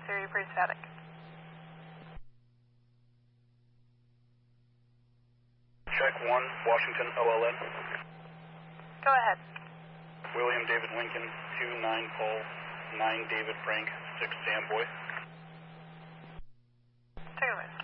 so you're pretty static. Check 1, Washington OLN. Go ahead. William David Lincoln, 2-9 Paul, 9 David Frank, 6 Sam Boy. Take a list.